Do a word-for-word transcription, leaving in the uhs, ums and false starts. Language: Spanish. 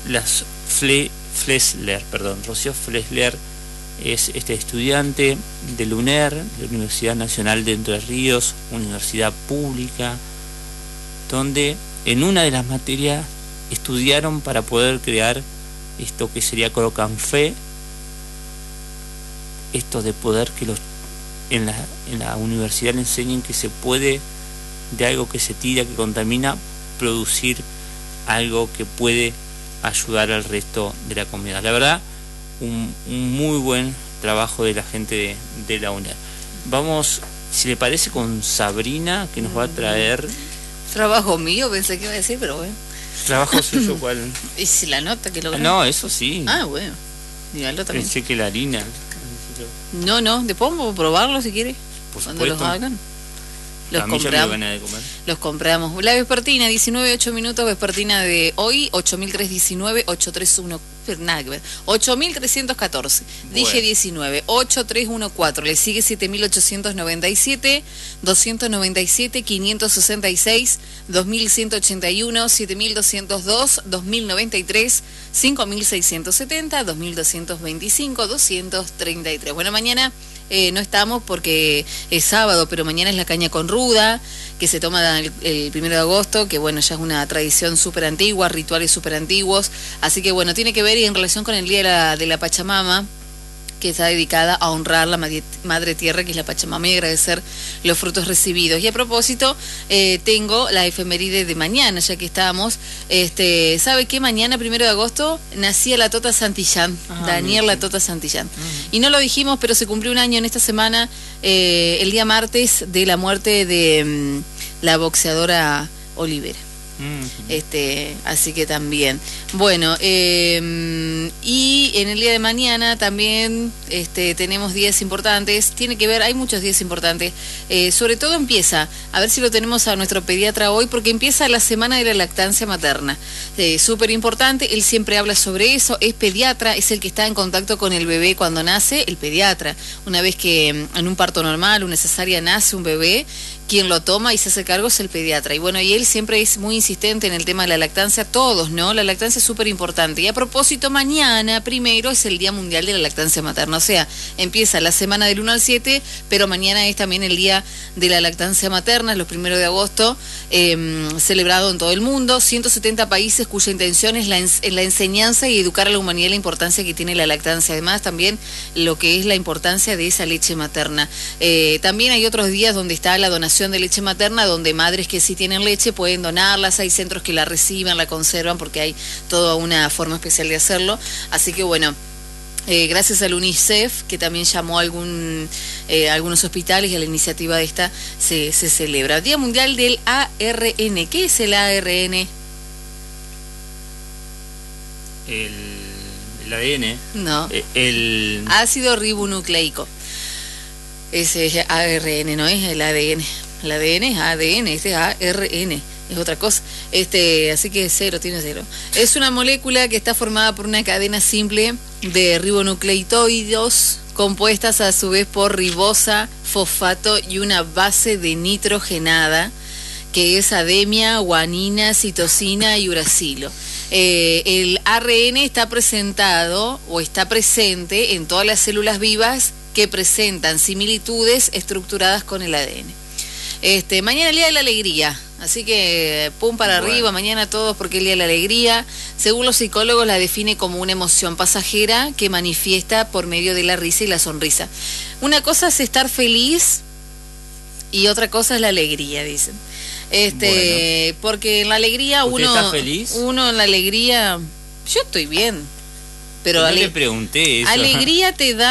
las Fle, Flesler, perdón, Rocío Flesler es este estudiante del U N E R, de la Universidad Nacional de Entre Ríos, universidad pública, donde en una de las materias estudiaron para poder crear esto que sería Crocanfe, esto de poder que los en la, en la universidad le enseñen que se puede, de algo que se tira, que contamina, producir algo que puede ayudar al resto de la comunidad. La verdad, un, un muy buen trabajo de la gente de, de la U N E R. Vamos, si le parece, con Sabrina, que nos va a traer... Trabajo mío, pensé que iba a decir, pero bueno. ¿Trabajo suyo cuál? ¿Y si la nota que lo No, eso sí. Ah, bueno. Dígalo también. Pensé que la harina. No, no, después vamos a probarlo si quiere. Por cuando supuesto. los hagan. Los a mí compramos. ya me van a de comer. Los compramos. La vespertina, diecinueve, ocho minutos, vespertina de hoy, ocho mil trescientos diecinueve, ocho tres uno, nada que ver, ocho mil trescientos catorce. Bueno. Dije diecinueve, ocho tres uno cuatro, le sigue siete mil ochocientos noventa y siete, doscientos noventa y siete, quinientos sesenta y seis, dos mil ciento ochenta y uno, siete mil doscientos dos, dos mil noventa y tres, cinco mil seiscientos setenta, dos mil doscientos veinticinco, doscientos treinta y tres. Bueno, mañana eh, no estamos porque es sábado, pero mañana es la caña con ruda, que se toma el, el primero de agosto, que bueno, ya es una tradición súper antigua, rituales súper antiguos, así que bueno, tiene que ver y en relación con el Día de la, de la Pachamama, que está dedicada a honrar la Madre Tierra, que es la Pachamama, y agradecer los frutos recibidos. Y a propósito, eh, tengo la efeméride de mañana, ya que estamos. Este, ¿sabe qué? Mañana, primero de agosto, nacía la Tota Santillán, ah, Daniel la Tota Santillán. Uh-huh. Y no lo dijimos, pero se cumplió un año en esta semana, eh, el día martes, de la muerte de um, la boxeadora Olivera. Uh-huh. Este, así que también. Bueno, eh, y en el día de mañana también este, tenemos días importantes. Tiene que ver, hay muchos días importantes. Eh, sobre todo empieza, a ver si lo tenemos a nuestro pediatra hoy, porque empieza la semana de la lactancia materna. Eh, Súper importante, él siempre habla sobre eso. Es pediatra, es el que está en contacto con el bebé cuando nace, el pediatra. Una vez que en un parto normal, una cesárea, nace un bebé, quien lo toma y se hace cargo es el pediatra. Y bueno, y él siempre es muy insistente en el tema de la lactancia, todos, ¿no? La lactancia es súper importante. Y a propósito, mañana, primero, es el Día Mundial de la Lactancia Materna. O sea, empieza la semana del uno al siete, pero mañana es también el Día de la Lactancia Materna, los primeros de agosto, eh, celebrado en todo el mundo. ciento setenta países cuya intención es la, en, la enseñanza y educar a la humanidad la importancia que tiene la lactancia. Además, también lo que es la importancia de esa leche materna. Eh, también hay otros días donde está la donación de leche materna, donde madres que sí tienen leche pueden donarlas, hay centros que la reciben, la conservan, porque hay toda una forma especial de hacerlo. Así que bueno, eh, gracias al UNICEF, que también llamó a algún, eh, algunos hospitales, y a la iniciativa de esta se, se celebra. Día Mundial del A R N. ¿Qué es el A R N? El, el A D N. No. El, el... ácido ribonucleico. Ese es A R N, no es el A D N. El A D N es A D N, este es A R N, es otra cosa. Este, así que cero, tiene cero. Es una molécula que está formada por una cadena simple de ribonucleotidos compuestas a su vez por ribosa, fosfato y una base de nitrogenada, que es ademia, guanina, citosina y uracilo. Eh, el A R N está presentado o está presente en todas las células vivas que presentan similitudes estructuradas con el A D N. Este, mañana el Día de la Alegría, así que pum para bueno. arriba, mañana todos, porque el Día de la Alegría, según los psicólogos, la define como una emoción pasajera que manifiesta por medio de la risa y la sonrisa. Una cosa es estar feliz y otra cosa es la alegría, dicen. Este, bueno. Porque en la alegría uno, ¿Usted está feliz? Uno en la alegría, yo estoy bien, pero no ale- le pregunté eso. Alegría te da